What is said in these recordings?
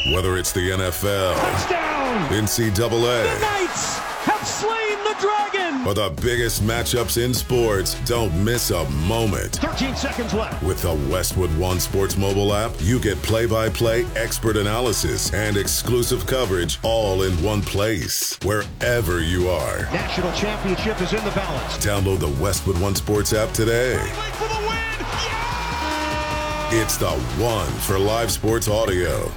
Whether it's the NFL, touchdown, NCAA, the Knights have slain the dragon, or the biggest matchups in sports, don't miss a moment. 13 seconds left. With the Westwood One Sports mobile app, you get play-by-play expert analysis and exclusive coverage all in one place, wherever you are. National championship is in the balance. Download the Westwood One Sports app today. For the win! Yeah! It's the one for live sports audio.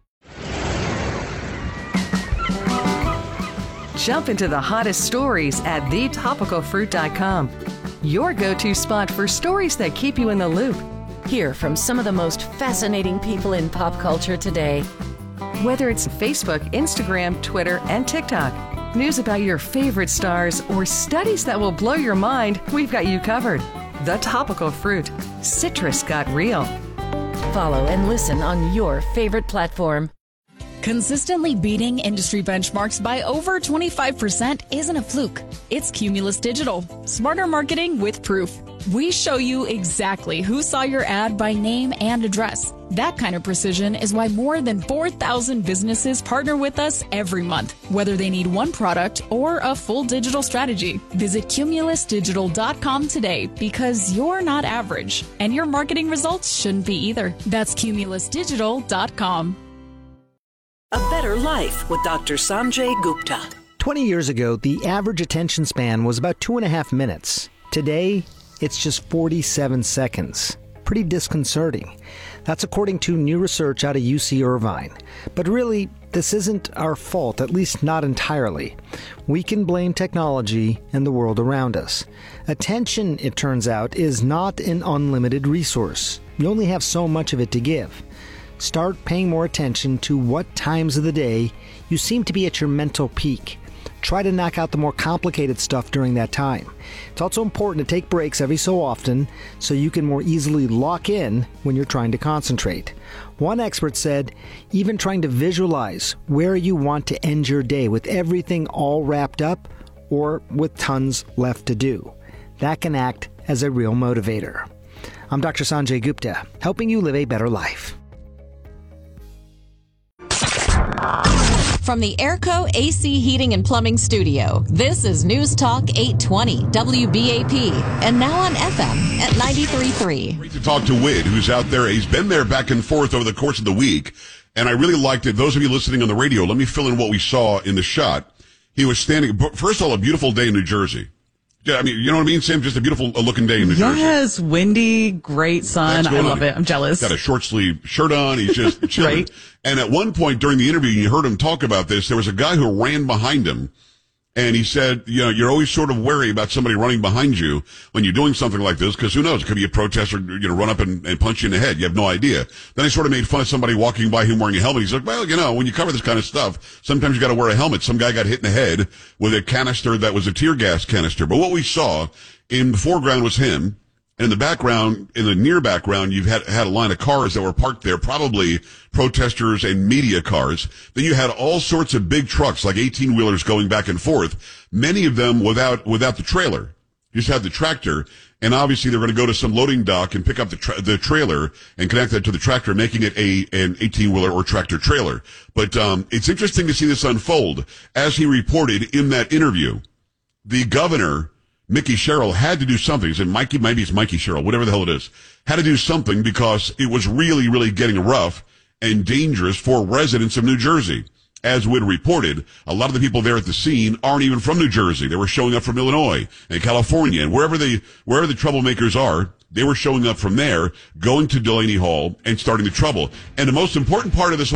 Jump into the hottest stories at thetopicalfruit.com. Your go-to spot for stories that keep you in the loop. Hear from some of the most fascinating people in pop culture today. Whether it's Facebook, Instagram, Twitter, and TikTok, news about your favorite stars, or studies that will blow your mind, we've got you covered. The Topical Fruit. Citrus got real. Follow and listen on your favorite platform. Consistently beating industry benchmarks by over 25% isn't a fluke. It's Cumulus Digital. Smarter marketing with proof. We show you exactly who saw your ad by name and address. That kind of precision is why more than 4,000 businesses partner with us every month, whether they need one product or a full digital strategy. Visit cumulusdigital.com today because you're not average, and your marketing results shouldn't be either. That's cumulusdigital.com. A Better Life with Dr. Sanjay Gupta. 20 years ago, the average attention span was about 2.5 minutes. Today, it's just 47 seconds. Pretty disconcerting. That's according to new research out of UC Irvine. But really, this isn't our fault, at least not entirely. We can blame technology and the world around us. Attention, it turns out, is not an unlimited resource. You only have so much of it to give. Start paying more attention to what times of the day you seem to be at your mental peak. Try to knock out the more complicated stuff during that time. It's also important to take breaks every so often so you can more easily lock in when you're trying to concentrate. One expert said, even trying to visualize where you want to end your day with everything all wrapped up or with tons left to do. That can act as a real motivator. I'm Dr. Sanjay Gupta, helping you live a better life. From the Airco AC Heating and Plumbing Studio, this is News Talk 820 WBAP, and now on FM at 93.3. Great to talk to Wid, who's out there. He's been there back and forth over the course of the week, and I really liked it. Those of you listening on the radio, let me fill in what we saw in the shot. He was standing, first of all, a beautiful day in New Jersey. Yeah, I mean, you know what I mean, Sam? Just a beautiful looking day in New Jersey. Yes, windy, great sun. I love it. I'm jealous. Got a short sleeve shirt on. He's just chilling. Right. And at one point during the interview, you heard him talk about this. There was a guy who ran behind him. And he said, you know, you're always sort of wary about somebody running behind you when you're doing something like this, because who knows? It could be a protester, you know, run up and punch you in the head. You have no idea. Then I sort of made fun of somebody walking by him wearing a helmet. He's like, well, you know, when you cover this kind of stuff, sometimes you got to wear a helmet. Some guy got hit in the head with a canister that was a tear gas canister. But what we saw in the foreground was him. And in the background, in the near background, you've had a line of cars that were parked there, probably protesters and media cars. Then you had all sorts of big trucks, like 18-wheelers going back and forth, many of them without the trailer. You just had the tractor, and obviously they're going to go to some loading dock and pick up the trailer and connect that to the tractor, making it an 18-wheeler or tractor trailer. But it's interesting to see this unfold. As he reported in that interview, the governor, Mickey Sherrill, had to do something. He said, maybe it's Mikey Sherrill, whatever the hell it is, had to do something because it was really, really getting rough and dangerous for residents of New Jersey. As Wid reported, a lot of the people there at the scene aren't even from New Jersey. They were showing up from Illinois and California, and wherever the troublemakers are, they were showing up from there, going to Delaney Hall and starting the trouble. And the most important part of this